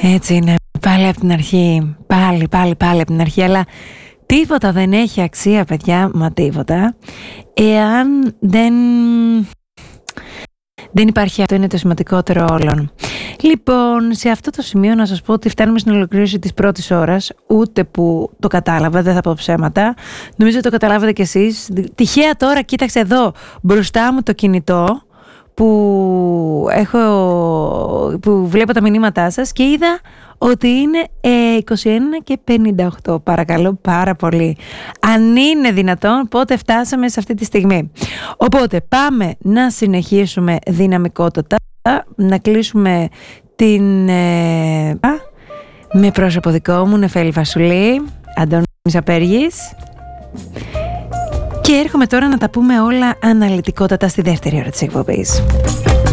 Έτσι είναι, πάλι από την αρχή, πάλι από την αρχή, αλλά τίποτα δεν έχει αξία, παιδιά, μα τίποτα, εάν δεν υπάρχει αυτό, είναι το σημαντικότερο όλων. Λοιπόν, σε αυτό το σημείο να σας πω ότι φτάνουμε στην ολοκλήρωση της πρώτης ώρας, ούτε που το κατάλαβα, δεν θα πω ψέματα. Νομίζω το καταλάβατε κι εσείς. Τυχαία τώρα κοίταξε εδώ μπροστά μου το κινητό που βλέπω τα μηνύματά σας και είδα ότι είναι 21:58. Παρακαλώ πάρα πολύ. Αν είναι δυνατόν, πότε φτάσαμε σε αυτή τη στιγμή. Οπότε πάμε να συνεχίσουμε δυναμικότατα, να κλείσουμε με πρόσωπο δικό μου, Νεφέλη Βασουλή, Αντώνης Απέργης, και έρχομαι τώρα να τα πούμε όλα αναλυτικότατα στη δεύτερη ώρα της εκπομπής.